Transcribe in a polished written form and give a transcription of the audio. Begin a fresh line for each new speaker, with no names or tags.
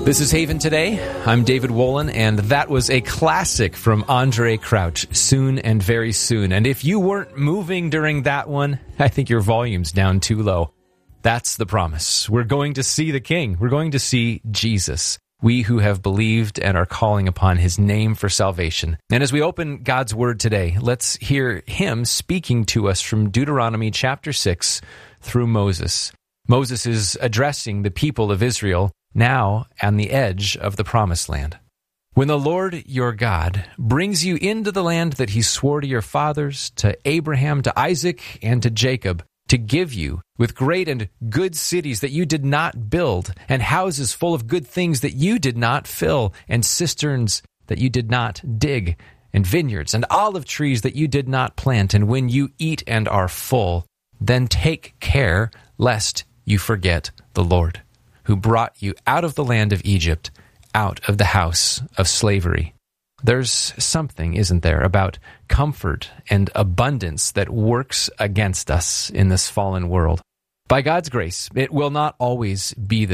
This is Haven Today. I'm David Wolin, and that was a classic from Andre Crouch, Soon and Very Soon. And if you weren't moving during that one, I think your volume's down too low. That's the promise. We're going to see the King. We're going to see Jesus. We who have believed and are calling upon his name for salvation. And as we open God's word today, let's hear him speaking to us from Deuteronomy chapter 6 through Moses. Moses is addressing the people of Israel now on the edge of the promised land. When the Lord your God brings you into the land that he swore to your fathers, to Abraham, to Isaac, and to Jacob, to give you, with great and good cities that you did not build, and houses full of good things that you did not fill, and cisterns that you did not dig, and vineyards and olive trees that you did not plant, and when you eat and are full, then take care lest you forget the Lord, who brought you out of the land of Egypt, out of the house of slavery. There's something, isn't there, about comfort and abundance that works against us in this fallen world. By God's grace, it will not always be this